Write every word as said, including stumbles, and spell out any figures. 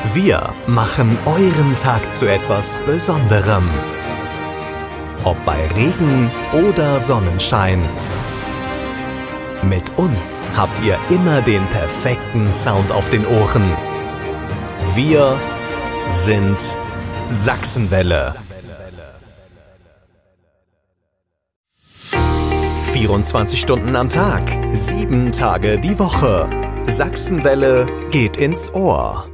Wir machen euren Tag zu etwas Besonderem. Ob bei Regen oder Sonnenschein. Mit uns habt ihr immer den perfekten Sound auf den Ohren. Wir sind Sachsenwelle. vierundzwanzig Stunden am Tag, sieben Tage die Woche. Sachsenwelle geht ins Ohr.